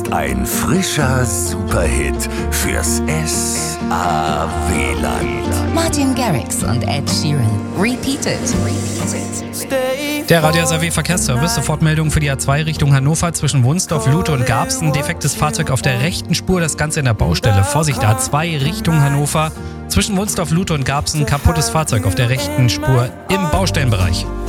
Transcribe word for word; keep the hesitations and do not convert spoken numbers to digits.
Ein frischer Superhit fürs S A W-Land. Martin Garrix und Ed Sheeran. Repeated. Der Radio S A W Verkehrsservice. Sofortmeldung für die A zwei Richtung Hannover zwischen Wunsdorf, Lute und Garbsen. Defektes Fahrzeug auf der rechten Spur, das Ganze in der Baustelle. Vorsicht, A zwei Richtung Hannover zwischen Wunsdorf, Lute und Garbsen. Kaputtes Fahrzeug auf der rechten Spur im Baustellenbereich.